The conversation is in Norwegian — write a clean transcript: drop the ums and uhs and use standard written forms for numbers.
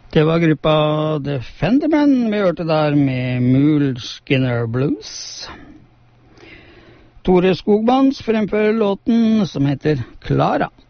Det var gruppa The Fendermen vi hørte der med Mule Skinner Blues. Tore Skogmans fremfører låten som heter Klara.